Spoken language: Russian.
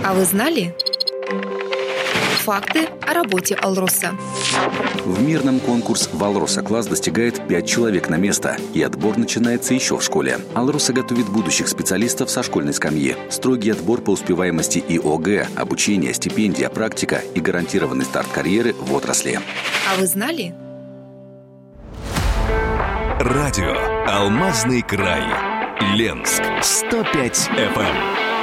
А вы знали? Факты о работе «Алроса». В мирном конкурс в «Алроса-класс» достигает 5 человек на место, и отбор начинается еще в школе. «Алроса» готовит будущих специалистов со школьной скамьи. Строгий отбор по успеваемости и ОГЭ, обучение, стипендия, практика и гарантированный старт карьеры в отрасли. А вы знали? Радио «Алмазный край». Ленск. 105 FM.